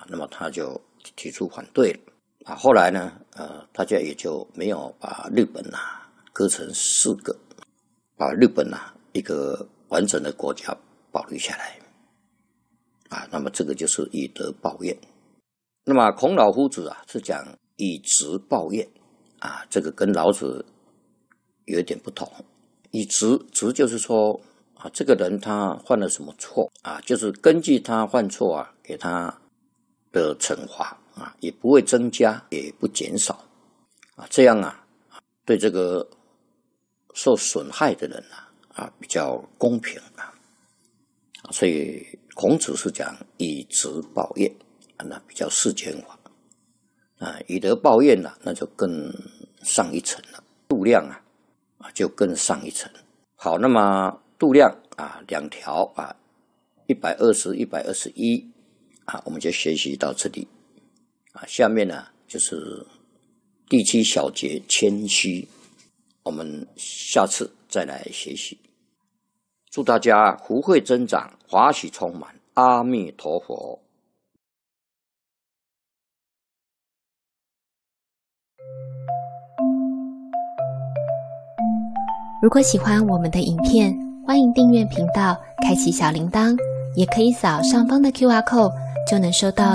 那么他就提出反对了啊。后来呢，大家也就没有把日本割成4个，把日本一个完整的国家保留下来啊。那么这个就是以德报怨。那么孔老夫子是讲以直报怨啊，这个跟老子有一点不同。以直就是说这个人他犯了什么错就是根据他犯错给他的惩罚也不会增加也不减少这样对这个受损害的人比较公平所以孔子是讲以直报怨那比较世间化以德报怨那就更上一层了，度量就更上一层。好，那么度量2条120、121我们就学习到这里下面呢就是第7小节谦虚，我们下次再来学习。祝大家福慧增长，法喜充满，阿弥陀佛。 如果喜欢我们的影片，欢迎订阅频道，开启小铃铛，也可以扫上方的 QR code，就能收到